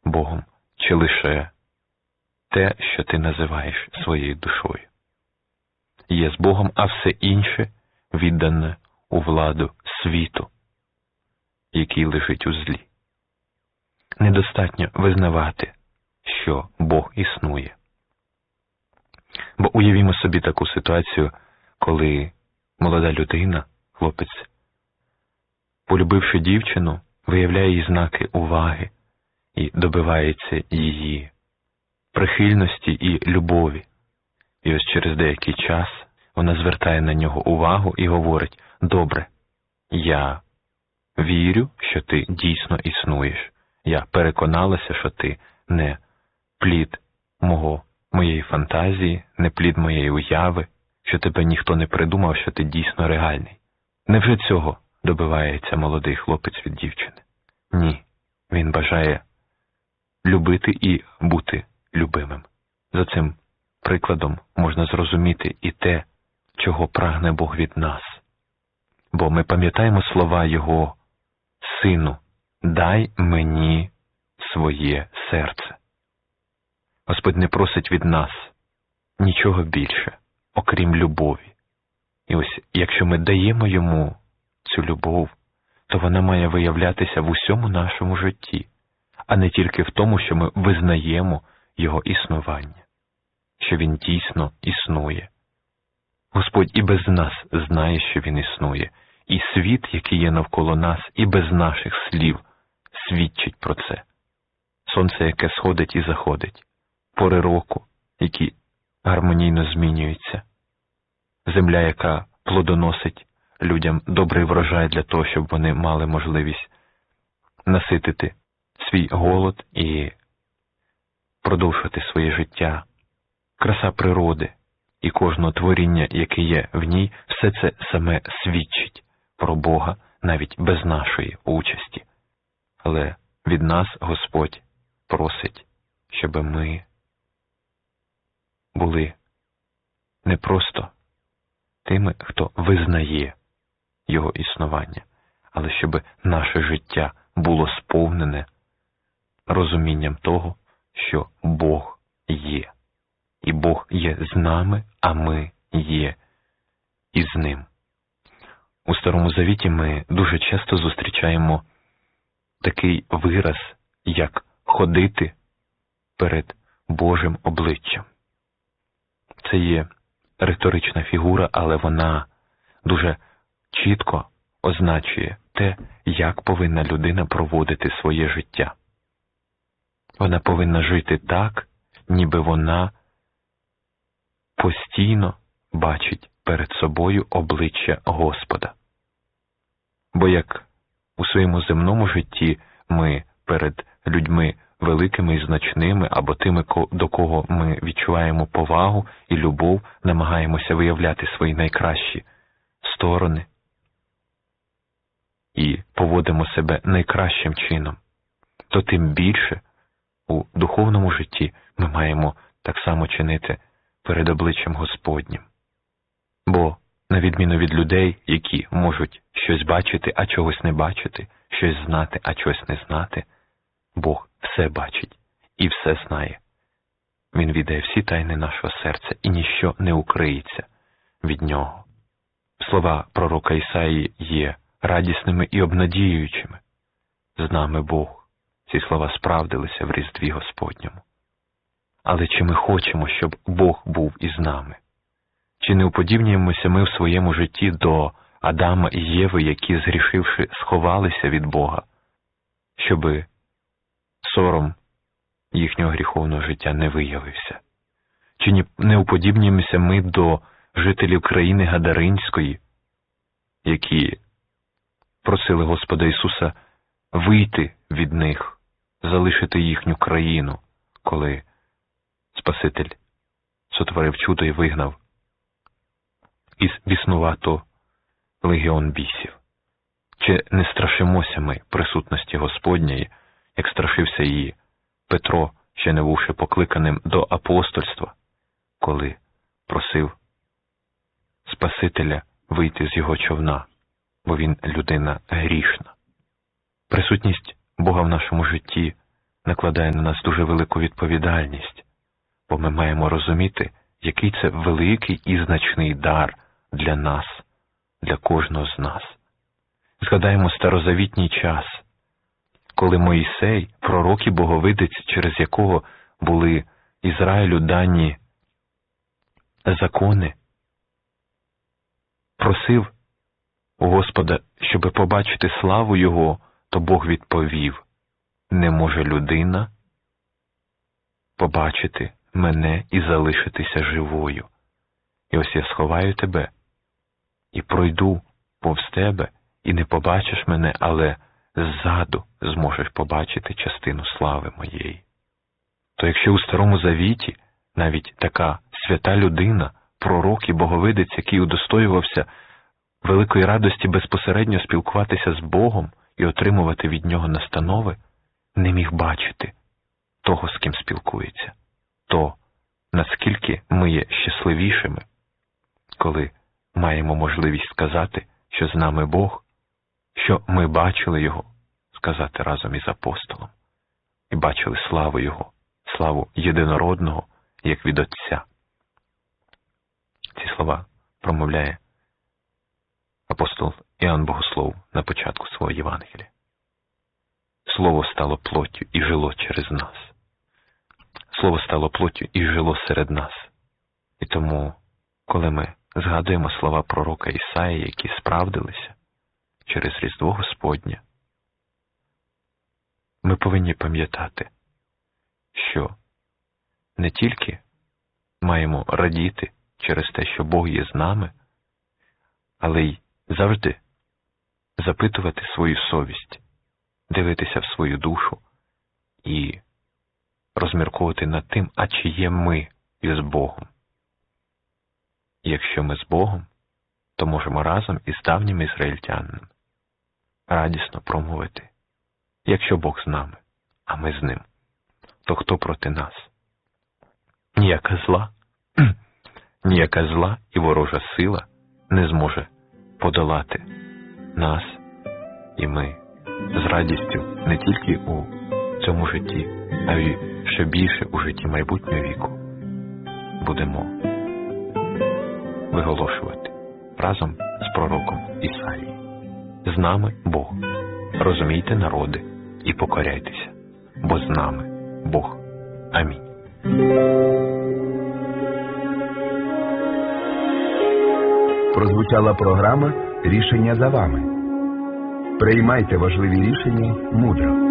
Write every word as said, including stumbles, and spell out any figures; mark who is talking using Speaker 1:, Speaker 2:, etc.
Speaker 1: Богом, чи лише те, що ти називаєш своєю душою. Є з Богом, а все інше віддане у владу світу, який лежить у злі. Недостатньо визнавати, що Бог існує. Бо уявімо собі таку ситуацію, коли молода людина, хлопець, полюбивши дівчину, виявляє їй знаки уваги і добивається її прихильності і любові. І ось через деякий час вона звертає на нього увагу і говорить: «Добре, я вірю, що ти дійсно існуєш. Я переконалася, що ти не плід мого, моєї фантазії, не плід моєї уяви, що тебе ніхто не придумав, що ти дійсно реальний». Невже цього добивається молодий хлопець від дівчини? Ні, він бажає любити і бути любимим. За цим прикладом можна зрозуміти і те, чого прагне Бог від нас. Бо ми пам'ятаємо слова Його: «Сину, дай мені своє серце». Господь не просить від нас нічого більше, окрім любові. І ось якщо ми даємо Йому цю любов, то вона має виявлятися в усьому нашому житті, а не тільки в тому, що ми визнаємо Його існування, що Він дійсно існує. Господь і без нас знає, що Він існує, і світ, який є навколо нас, і без наших слів свідчить про це. Сонце, яке сходить і заходить, пори року, які гармонійно змінюються, земля, яка плодоносить людям добрий врожай для того, щоб вони мали можливість наситити свій голод і продовжувати своє життя, краса природи і кожного творіння, яке є в ній, все це саме свідчить про Бога навіть без нашої участі. Але від нас Господь просить, щоб ми були не просто тими, хто визнає Його існування, але щоб наше життя було сповнене розумінням того, що Бог є. І Бог є з нами, а ми є із Ним. У Старому Завіті ми дуже часто зустрічаємо такий вираз, як ходити перед Божим обличчям. Це є риторична фігура, але вона дуже чітко означує те, як повинна людина проводити своє життя. Вона повинна жити так, ніби вона постійно бачить перед собою обличчя Господа. Бо як у своєму земному житті ми перед людьми великими і значними, або тими, до кого ми відчуваємо повагу і любов, намагаємося виявляти свої найкращі сторони і поводимо себе найкращим чином, то тим більше у духовному житті ми маємо так само чинити перед обличчям Господнім. Бо, на відміну від людей, які можуть щось бачити, а чогось не бачити, щось знати, а чогось не знати, Бог все бачить і все знає. Він відає всі тайни нашого серця, і ніщо не укриється від Нього. Слова пророка Ісаї є радісними і обнадіюючими. З нами Бог. Ці слова справдилися в Різдві Господньому. Але чи ми хочемо, щоб Бог був із нами? Чи не уподібнюємося ми в своєму житті до Адама і Єви, які, згрішивши, сховалися від Бога, щоби сором їхнього гріховного життя не виявився? Чи не уподібнюємося ми до жителів країни Гадаринської, які просили Господа Ісуса вийти від них, залишити їхню країну, коли Спаситель сотворив чудо і вигнав із біснувато легіон бісів? Чи не страшимося ми присутності Господньої, як страшився її Петро, ще не бувши покликаним до апостольства, коли просив Спасителя вийти з його човна, бо він людина грішна? Присутність Бога в нашому житті накладає на нас дуже велику відповідальність, бо ми маємо розуміти, який це великий і значний дар для нас, для кожного з нас. Згадаємо старозавітній час, коли Моїсей, пророк і боговидець, через якого були Ізраїлю дані закони, просив у Господа, щоби побачити славу Його, то Бог відповів: не може людина побачити мене і залишитися живою. І ось я сховаю тебе і пройду повз тебе, і не побачиш мене, але ззаду зможеш побачити частину слави моєї. То якщо у Старому Завіті навіть така свята людина, пророк і боговидець, який удостоювався великої радості безпосередньо спілкуватися з Богом і отримувати від Нього настанови, не міг бачити того, з ким спілкується, то наскільки ми є щасливішими, коли маємо можливість сказати, що з нами Бог, що ми бачили Його, сказати разом із апостолом, і бачили славу Його, славу єдинородного, як від Отця. Ці слова промовляє апостол Іоанн Богослов на початку свого Євангелія. Слово стало плоттю і жило через нас. Слово стало плоттю і жило серед нас. І тому, коли ми згадуємо слова пророка Ісаї, які справдилися через Різдво Господнє, ми повинні пам'ятати, що не тільки маємо радіти через те, що Бог є з нами, але й завжди запитувати свою совість, дивитися в свою душу і розмірковувати над тим, а чи є ми із Богом. І якщо ми з Богом, то можемо разом із давнім ізраїльтянином радісно промовити: якщо Бог з нами, а ми з ним, то хто проти нас? Ніяка зла, ніяка зла і ворожа сила не зможе подолати нас, і ми з радістю не тільки у цьому житті, а й ще більше у житті майбутнього віку будемо виголошувати разом з пророком Ісаїєю: з нами Бог, розумійте, народи, і покоряйтеся, бо з нами Бог. Амінь.
Speaker 2: Прозвучала програма «Рішення за вами». Приймайте важливі рішення мудро.